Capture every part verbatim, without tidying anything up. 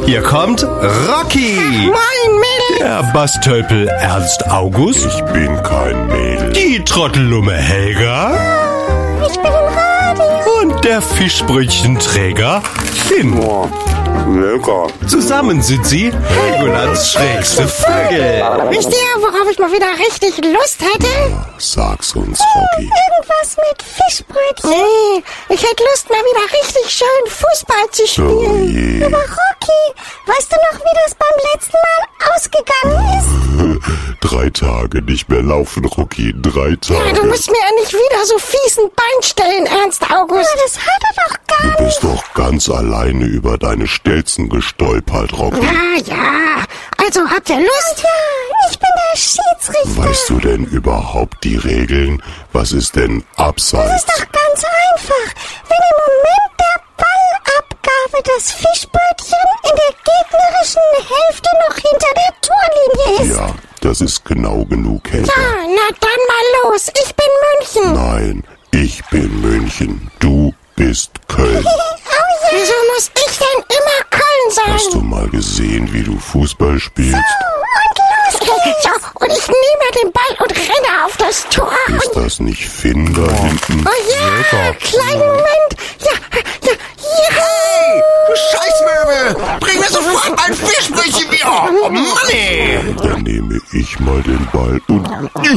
Hier kommt Rocky. Moin, Mädel. Der Bastölpel Ernst August. Ich bin kein Mädel. Die Trottellumme Helga. Ich bin im Radio. Und der Fischbrötchenträger Finn. Oh, lecker. Zusammen sind sie Helgolands schrägste Vögel. Wisst ihr, worauf ich mal wieder richtig Lust hätte? Sag's uns, Rocky. Irgendwas mit Fischbrötchen. Nee, ich hätte Lust, mal wieder richtig schön Fußball zu Oh spielen. je. Aber Rocky, weißt du noch, wie das beim letzten Mal ausgegangen ist? Drei Tage nicht mehr laufen, Rocky. Drei Tage. Ja, du musst mir ja nicht wieder so fiesen Bein stellen, Ernst August. Ja, das hat er doch gar nicht. Du bist doch ganz alleine über deine Stelzen gestolpert, Rocky. Ja, ja. Also habt ihr Lust? Ja, ich bin der Schiedsrichter. Weißt du denn überhaupt die Regeln? Was ist denn Abseits? Das ist doch ganz einfach. Wenn im Moment der Ballabgabe das Fischbrötchen in der gegnerischen Hälfte noch hinter der Torlinie ist. Ja, das ist genau genug, Helga. Ja, na dann mal los. Ich bin München. Nein, ich bin München. Du bist Köln. Oh ja. Wieso muss ich denn immer Köln sein? Hast du mal gesehen, wie du Fußball spielst? Und los geht's. So, und ich nehme den Ball und renne auf das Tor. Ist das nicht Finn da hinten? Oh ja, kleinen Moment. Ja, ja, ja. Hey, du Scheißmöbel! Bring mir sofort mein Fischbrötchen wieder! Oh Mann, ey! Dann nehme ich mal den Ball und...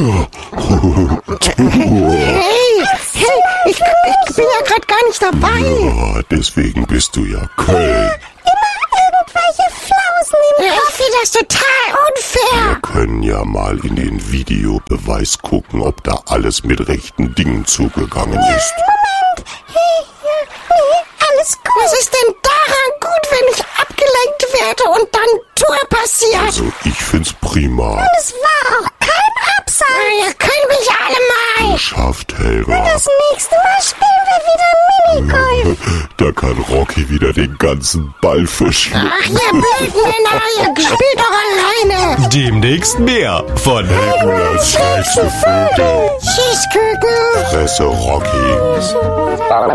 Hey, hey, ich, ich bin ja gerade gar nicht dabei. Ja, deswegen bist du ja Köln. Immer irgendwelche Flausen im Kopf. Ich finde das total unfair. Wir können ja mal in den Videobeweis gucken, ob da alles mit rechten Dingen zugegangen ist. Moment. Hey, ja, nee, alles gut. Was ist denn daran gut, wenn ich abgelenkt werde und dann Tor passiert? Also, ich find's prima. Es war auch kein Abseits. Ihr könnt mich alle mal. Geschafft, Helga. Das nächste Mal spielen wir wieder Minigolf. Da kann Rocky wieder den ganzen Ball verschieben. Ach, ihr blöden Männer, ihr spielt doch alleine. Demnächst mehr von Helgolands schrägste Vögel. Schießküken. Fresse, Rocky.